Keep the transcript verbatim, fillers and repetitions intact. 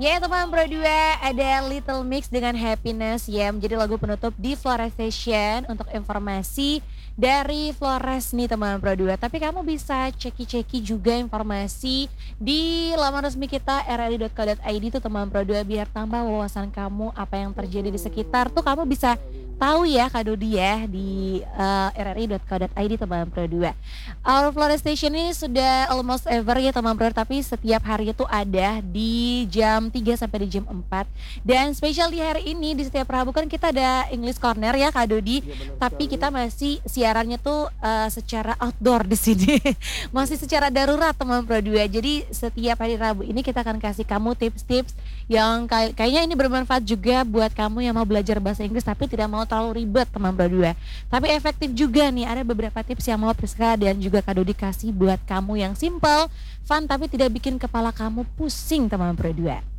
Ya teman Pro dua, ada Little Mix dengan Happiness ya, menjadi lagu penutup di Flores Station untuk informasi dari Flores nih teman Pro dua. Tapi kamu bisa ceki-ceki juga informasi di laman resmi kita r r i dot co dot i d tuh teman Pro dua, biar tambah wawasan kamu apa yang terjadi di sekitar tuh kamu bisa tahu ya Kak Dodi ya di uh, r r i dot co dot i d teman Pro dua. Our Flores Station ini sudah almost ever ya teman Pro, tapi setiap hari itu ada di jam tiga sampai di jam empat. Dan spesial di hari ini di setiap Rabu kan kita ada English Corner ya Kak Dodi. Iya, benar Tapi sekali. kita masih siarannya tuh uh, secara outdoor di sini. Masih secara darurat teman Pro dua. Jadi setiap hari Rabu ini kita akan kasih kamu tips-tips yang kay- kayaknya ini bermanfaat juga buat kamu yang mau belajar bahasa Inggris tapi tidak mau terlalu ribet teman Pro dua. Tapi efektif juga nih, ada beberapa tips yang mau Priska dan juga Kak Dodi kasih buat kamu yang simple, fun tapi tidak bikin kepala kamu pusing teman Pro dua.